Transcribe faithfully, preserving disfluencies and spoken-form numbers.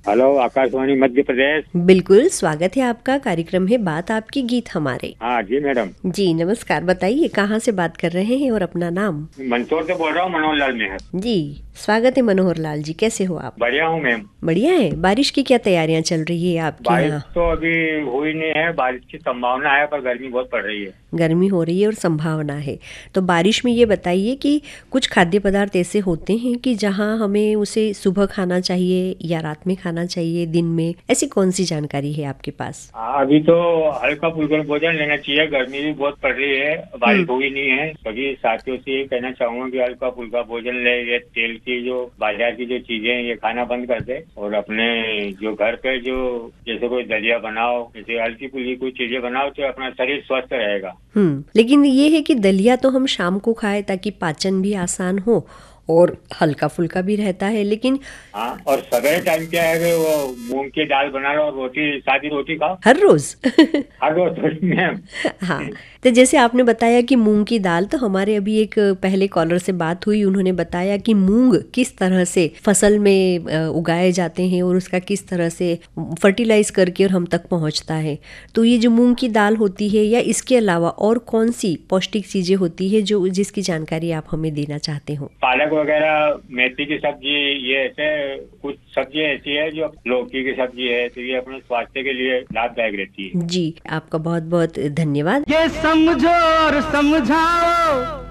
Hello, Akashvani Madhya Pradesh. बिल्कुल स्वागत है आपका। कार्यक्रम है बात आपकी गीत हमारे। हाँ जी मैडम। जी नमस्कार, बताइए कहाँ से बात कर रहे हैं और अपना नाम। मंदसौर से बोल रहा हूँ, मनोहर लाल मेहर। जी स्वागत है मनोहर लाल जी, कैसे हो आप? बढ़िया हूँ मैम। बढ़िया है। बारिश की क्या तैयारियां चल रही है आपके बारिश यहाँ? तो अभी हुई नहीं है, बारिश की संभावना है पर गर्मी बहुत पड़ रही है। गर्मी हो रही है और संभावना है, तो बारिश में ये बताइए कि कुछ खाद्य पदार्थ ऐसे होते हैं कि जहाँ हमें उसे सुबह खाना चाहिए या रात में खाना चाहिए, दिन में, ऐसी कौन सी जानकारी है आपके पास? हाँ, अभी तो हल्का फुल्का भोजन लेना चाहिए, गर्मी भी बहुत पड़ रही है, बारिश हम्म। हुई नहीं है। सभी साथियों से ये कहना चाहूंगा कि हल्का फुल्का भोजन ले, ये तेल की जो बाजार की जो चीजें हैं ये खाना बंद कर दे और अपने जो घर पे जो जैसे कोई दलिया बनाओ, जैसे हल्की फुल्की कोई चीजें बनाओ तो अपना शरीर स्वस्थ रहेगा। हम्म लेकिन ये है कि दलिया तो हम शाम को खाएं ताकि पाचन भी आसान हो और हल्का फुल्का भी रहता है, लेकिन हाँ, और सवेरे टाइम क्या है कि वो मूंग की दाल बना लो और रोटी, सादी रोटी खाओ हर रोज। हर रोज थोड़ी मैम। हाँ, तो जैसे आपने बताया कि मूंग की दाल, तो हमारे अभी एक पहले कॉलर से बात हुई, उन्होंने बताया कि मूंग किस तरह से फसल में अ, उगाए जाते हैं और उसका किस तरह से फर्टिलाइज करके और हम तक पहुंचता है। तो ये जो मूंग की दाल होती है या इसके अलावा और कौन सी पौष्टिक चीजें होती है जो जिसकी जानकारी आप हमें देना चाहते हो? पालक वगैरह, मेथी की सब्जी, ये ऐसे कुछ सब्जी ऐसी है जो लौकी की सब्जी है तो ये अपने स्वास्थ्य के लिए लाभदायक रहती है। जी आपका बहुत बहुत धन्यवाद। ये समझो और समझाओ